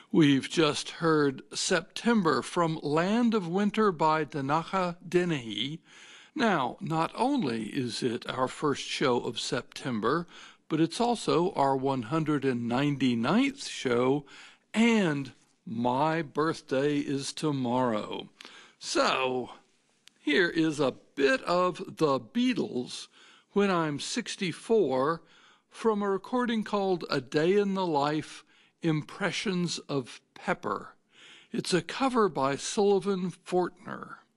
We've just heard September from Land of Winter by Danacha Dennehy. Now, not only is it our first show of September, but it's also our 199th show, and my birthday is tomorrow. So, here is a bit of the Beatles when I'm 64 from a recording called A Day in the Life, Impressions of Pepper. It's a cover by Sullivan Fortner.